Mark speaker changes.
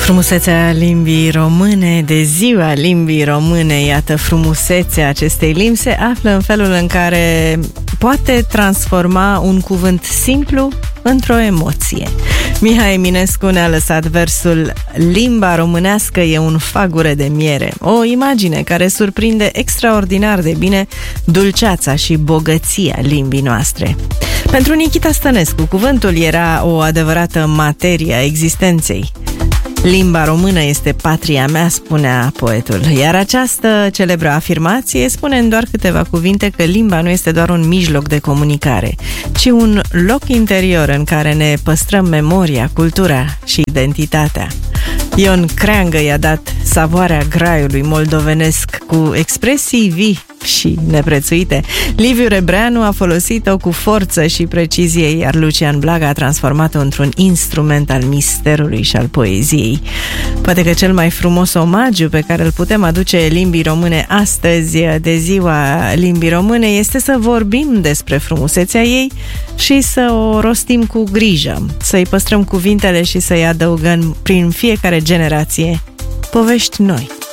Speaker 1: Frumusețea limbii române, de ziua limbii române, iată, frumusețea acestei limbi se află în felul în care poate transforma un cuvânt simplu într-o emoție. Mihai Eminescu ne-a lăsat versul: limba românească e un fagure de miere, o imagine care surprinde extraordinar de bine dulceața și bogăția limbii noastre. Pentru Nichita Stănescu, cuvântul era o adevărată materie a existenței. Limba română este patria mea, spunea poetul, iar această celebră afirmație spune în doar câteva cuvinte că limba nu este doar un mijloc de comunicare, ci un loc interior în care ne păstrăm memoria, cultura și identitatea. Ion Creangă i-a dat savoarea graiului moldovenesc cu expresii vii și neprețuite. Liviu Rebreanu a folosit-o cu forță și precizie, iar Lucian Blaga a transformat-o într-un instrument al misterului și al poeziei. Poate că cel mai frumos omagiu pe care îl putem aduce limbii române astăzi, de ziua limbii române, este să vorbim despre frumusețea ei și să o rostim cu grijă, să-i păstrăm cuvintele și să-i adăugăm prin fiecare generație povești noi.